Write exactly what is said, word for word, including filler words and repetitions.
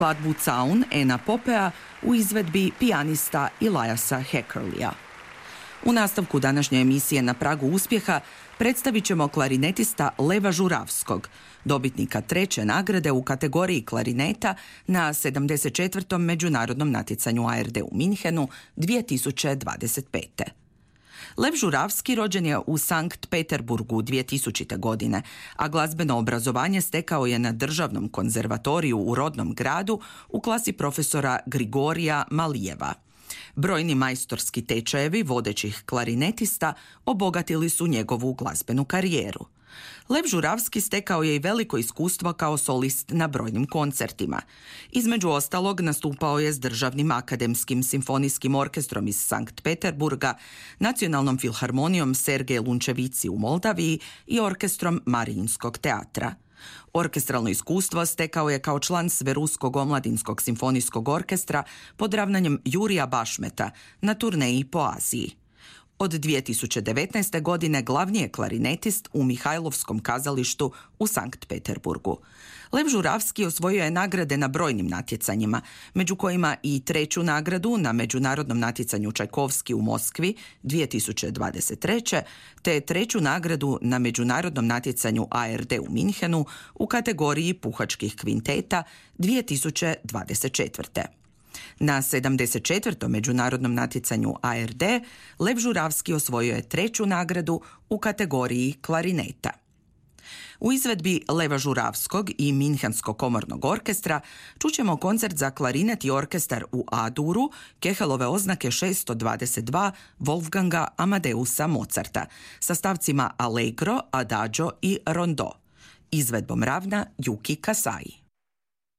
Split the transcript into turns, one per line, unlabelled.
skladbu Zaun Ena Popea u izvedbi pijanista Eliasa Heckerlija. U nastavku današnje emisije Na pragu uspjeha predstavit ćemo klarinetista Leva Žuravskog, dobitnika treće nagrade u kategoriji klarineta na sedamdeset četvrtom međunarodnom natjecanju A R D u Minhenu dvije tisuće dvadeset pete. Lev Žuravski rođen je u Sankt Peterburgu dvije tisućite. godine, a glazbeno obrazovanje stekao je na Državnom konzervatoriju u rodnom gradu u klasi profesora Grigorija Malijeva. Brojni majstorski tečajevi vodećih klarinetista obogatili su njegovu glazbenu karijeru. Lev Žuravski stekao je i veliko iskustvo kao solist na brojnim koncertima. Između ostalog nastupao je s Državnim akademskim simfonijskim orkestrom iz Sankt Peterburga, Nacionalnom filharmonijom Sergej Lunčevici u Moldaviji i orkestrom Marijinskog teatra. Orkestralno iskustvo stekao je kao član Sveruskog omladinskog simfonijskog orkestra pod ravnanjem Jurija Bašmeta na turneji po Aziji. Od dvije tisuće devetnaeste. godine glavni je klarinetist u Mihajlovskom kazalištu u Sankt Peterburgu. Lev Žuravski osvojio je nagrade na brojnim natjecanjima, među kojima i treću nagradu na međunarodnom natjecanju Čajkovski u Moskvi dvije tisuće dvadeset treće. te treću nagradu na međunarodnom natjecanju A R D u Minhenu u kategoriji puhačkih kvinteta dvije tisuće dvadeset četvrte. Na sedamdeset četvrtom međunarodnom natjecanju A R D Lev Žuravski osvojio je treću nagradu u kategoriji klarineta. U izvedbi Leva Žuravskog i Minhenskog komornog orkestra čućemo koncert za klarinet i orkestar u A-duru Kehelove oznake šesto dvadeset dva Wolfganga Amadeusa Mozarta sa stavcima Allegro, Adagio i Rondo. Izvedbom ravna Yuki Kasai.